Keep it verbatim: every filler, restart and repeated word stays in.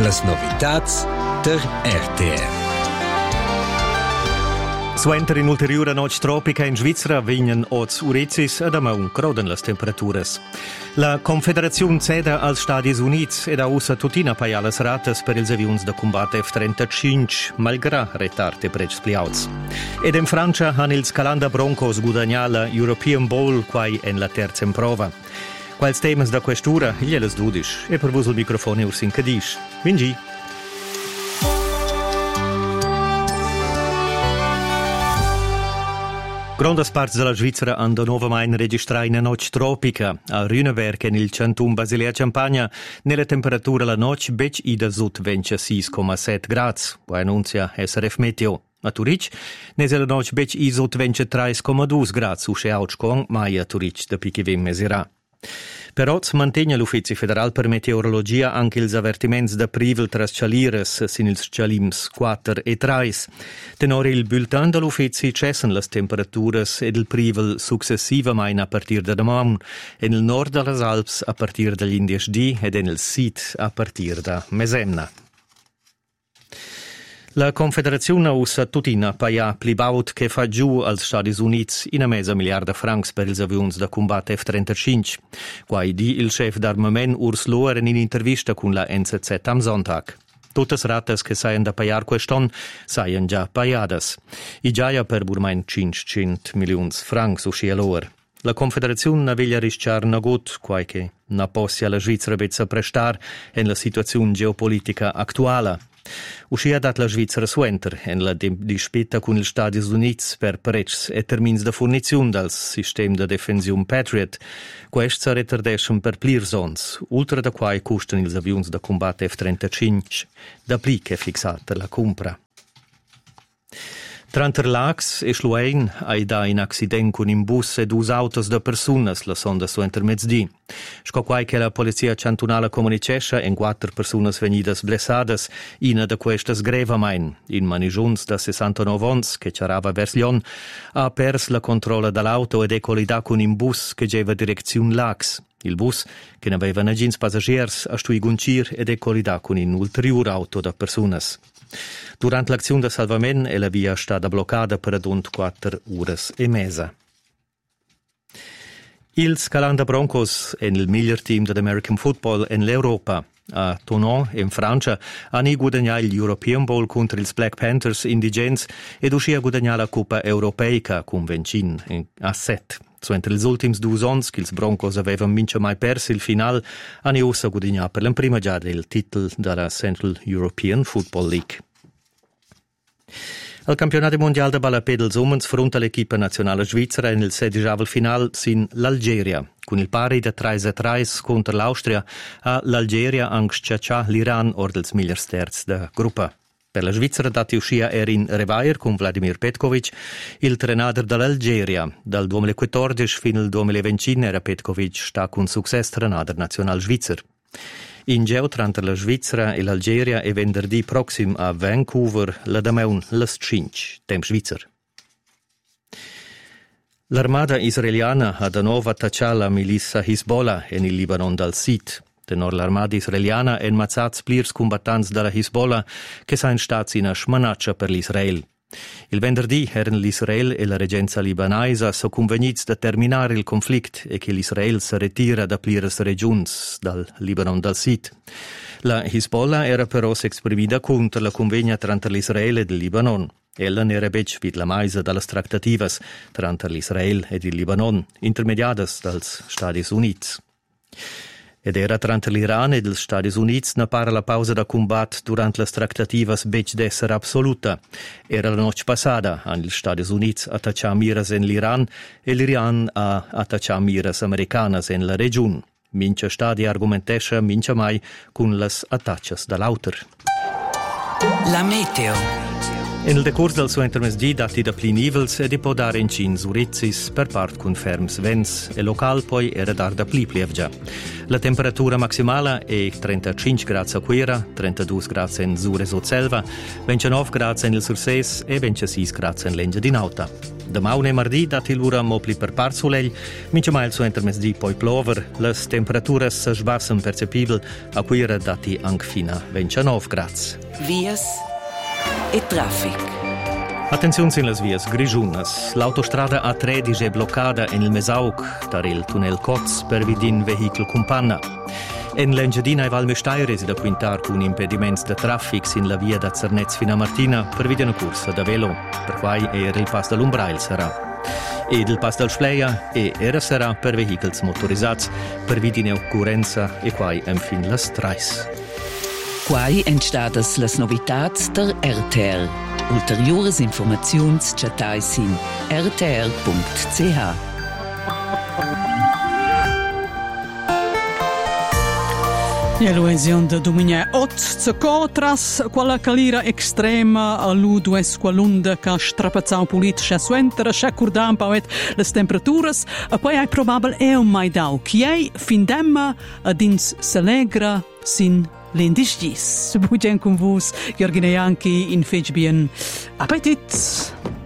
Las novitats der R T R. Suenter in ulteriore noche tropica in Svizzera vignen oz urizis ed amaun croden las temperaturas. La Confederazione ceda als Stati Units ed ha usa tutina paia las ratas per ils avions da combat F trentacinque, malgrà retard e precs pliauts. Ed in Francia han ils Calanda Broncos gudagnà la European Bowl quai en la terza prova. Quals temas da questura, glielas dudisch, e per vos il microfono ursin cadisch. Vingi! Grandas parts della Svizzera hanno nuovamente registrato una noce tropica. A Rüneberg, nel Canton Basilea Campagna, nella temperatura la noce bec ida sud ventisei virgola sette gradi, poi annuncia S R F Meteo. A Turic, nese la noce bec i sud ventitré virgola due gradi, usce auc con mai a Turic da pichi vim mesirà. Però mantiene l'Ufficio Federal per Meteorologia anche ils avvertiments da privel tras cialires sin ils cialims quattro e tre. Tenore il bulletin dell'Ufficio cessen las temperaturas ed il privel successivamente a partir da domani, e nel nord delle Alps a partir dagli indies di ed nel sud a partir da mesemna. La Confederazione usa tutina paia plibaut che fa giù als Stati Units in a mezza miliarda francs per ils avions da combat F trentacinque. Quai di il chef d'armament Urs Lohr in un'intervista con la N Z Z am Sonntag. Tuttes ratas che saien da paiar queston saien già paiadas. I giaia per burmain cinquecento milions francs uscia Lohr. La Confederazione na veglia risciar na gut, quai che na possia la Svizzera bezza prestar en la situazione geopolitica attuala. Uscia dat la Svizzera suenter en la dispeta con gli Stati Units per precs e termins da fornizione dal sistema de defensione Patriot. Questi si retardescono per plir zons, ultra da quai costano ils avions da combat F trentacinque, da pli che fixata la compra. Tranter Lax e Schluein hai da in accident con un bus e due autos da personas la sonda suenter mezzdi. Sco quai che la polizia cantonale comunicescha en quattro personas venidas blessadas, ina da questas grevamain. In manigiuns da sessantanove ons, che ciarava vers Lyon, ha pers la controlla dall'auto ed è collida con un bus che geva direzione Lax. Il bus, che ne aveva nagins passagers, a stui guncir ed è collida con un ulteriore auto da personas. Durante l'azione di salvamento la via è stata bloccata per adont quattro ore e mezza. Ils Calanda Broncos è il miglior team dell'American Football in l'Europa. A Tonon, in Francia, hanno guadagnato l'European Bowl contro i Black Panthers indigents ed uscì a guadagnare la Coppa Europeica con vincin a sette. So entre els ultims due ans che els Broncos avevano mince mai perso il final, hanno usa guadagnato per la prima già del titolo della Central European Football League. Al campionato mondiale de ballapè dels umans fronte all'equipa nazionale svizzera in il sedijavel final sin l'Algeria. Con il pari da tre a tre contro l'Austria, a l'Algeria anche sciaccià l'Iran or dels migliors terz da gruppa. Per la Svizzera dati uscia era in Revair con Vladimir Petkovic, il trenador dell'Algeria. Dal duemilaquattordici fino al duemilaventi era Petkovic sta con successo trenador nazionale svizzer. In geo tra la Svizzera e l'Algeria e venerdì prossimo a Vancouver la dameun las cinque, temp svizzer. L'armata israeliana ha da nuovo attaccato la milizia Hezbollah in il Libano dal Sud. Tenor l'armata israeliana ha ammazzato plirs combattanti della Hezbollah che sono stati in una smanaccia per l'Israele. Il venerdì erano l'Israele e la reggenza libanese so convenuti da terminare il conflitto e che l'Israele si ritira da plirs regioni dal Libano dal Sud. La Hezbollah era però esprimida contro la convegna tra l'Israele e il Libano. Ella ne era bec vid la maisa dalle trattativas tra l'Israele e il Libano, intermediadas dals Stati Units. Ed era tra l'Iran e gli Stati Uniti na para la pausa da combat durante le trattativas bec d'essere assoluta. Era la noche passata, gli Stati Uniti attaccià miras in l'Iran e l'Iran a attaccià miras americanas in la regione. Mince stadi argumentesce mince mai con las attaccias dall'auter. La meteo. In il decurs del suo intermesdì dati da pli nivels e di podare in cin Zurizis per part con ferms vents e local poi era dar da pli plievgia. La temperatura maximale è trentacinque gradi a Quira, trentadue gradi in Zures o Selva, ventinove gradi in il Surses e ventisei gradi in Lengia di Nauta. Domani e martedì dati l'ora mopli per part soleil, mince mai il suo intermesdì poi plover, le temperature si sbassano percepibili a Quira dati anche fino a ventinove gradi. Vias e traffic. Attenzione sulle vie grigiunas. L'autostrada A tredici è bloccata in il Mesauk, dar il tunnel Coz per vidin veicolo companna. In l'Engiadina e Valmestaire si da quintar con impedimenti di traffico in la via da Zernez fino a Martina per videre una corsa da velo, per cui era il pass dell'Umbrail sarà. Ed il pass del Schleia e era sarà per veicoli motorizzati, per videre occorrenza e quai infine la strais. Quai entstadas las novitats der R T R. Ulteriores informaziuns chatais in r t r punct c h. La luesione de dominia ot zacò tras quella calira extrema a ludues qualunda ca strapazzau politische suentera chacurdam pauet les temperaturas e poi è probabile è un mai dau chiei fin demma ad ins s'alegra sin l'indisgis. Bugen con vos, Jorgine Janki in Fegibien. Appetit!